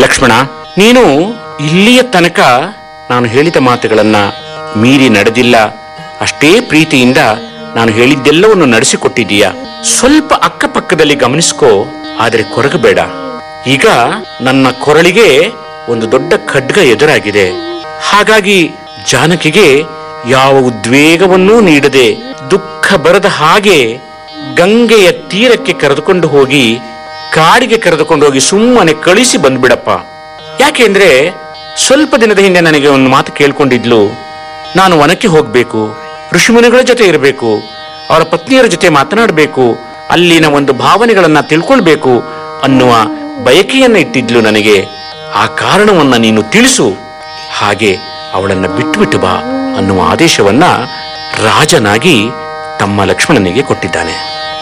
ಲಕ್ಷ್ಮಣ, ನೀನು ಇಲ್ಲಿಯ ತನಕ ನಾನು ಹೇಳಿದ ಮಾತುಗಳನ್ನ ಮೀರಿ ನಡೆದಿಲ್ಲ. ಅಷ್ಟೇ ಪ್ರೀತಿಯಿಂದ ನಾನು ಹೇಳಿದ್ದೆಲ್ಲವನ್ನು ನಡೆಸಿಕೊಟ್ಟಿದ್ದೀಯ. ಸ್ವಲ್ಪ ಅಕ್ಕಪಕ್ಕದಲ್ಲಿ ಗಮನಿಸ್ಕೋ, ಆದರೆ ಕೊರಗಬೇಡ. ಈಗ ನನ್ನ ಕೊರಳಿಗೆ ಒಂದು ದೊಡ್ಡ ಖಡ್ಗ ಎದುರಾಗಿದೆ. ಹಾಗಾಗಿ ಜಾನಕಿಗೆ ಯಾವ ಉದ್ವೇಗವನ್ನೂ ನೀಡದೆ ದುಃಖ ಬರದ ಹಾಗೆ ಗಂಗೆಯ ತೀರಕ್ಕೆ ಕರೆದುಕೊಂಡು ಹೋಗಿ, ಕಾಡಿಗೆ ಕರೆದುಕೊಂಡು ಹೋಗಿ ಸುಮ್ಮನೆ ಕಳಿಸಿ ಬಂದ್ಬಿಡಪ್ಪ. ಯಾಕೆಂದ್ರೆ ಸ್ವಲ್ಪ ದಿನದ ಹಿಂದೆ ನನಗೆ ಒಂದು ಮಾತು ಕೇಳ್ಕೊಂಡಿದ್ಲು, ನಾನು ವನಕ್ಕೆ ಹೋಗ್ಬೇಕು, ಋಷಿಮುನಿಗಳ ಜೊತೆ ಇರಬೇಕು, ಅವರ ಪತ್ನಿಯರ ಜೊತೆ ಮಾತನಾಡಬೇಕು, ಅಲ್ಲಿನ ಒಂದು ಭಾವನೆಗಳನ್ನ ತಿಳ್ಕೊಳ್ಬೇಕು ಅನ್ನುವ ಬಯಕೆಯನ್ನ ಇಟ್ಟಿದ್ಲು ನನಗೆ. ಆ ಕಾರಣವನ್ನ ನೀನು ತಿಳಿಸು, ಹಾಗೆ ಅವಳನ್ನ ಬಿಟ್ಟು ಬಾ ಅನ್ನುವ ಆದೇಶವನ್ನ ರಾಜನಾಗಿ ತಮ್ಮ ಲಕ್ಷ್ಮಣನಿಗೆ ಕೊಟ್ಟಿದ್ದಾನೆ.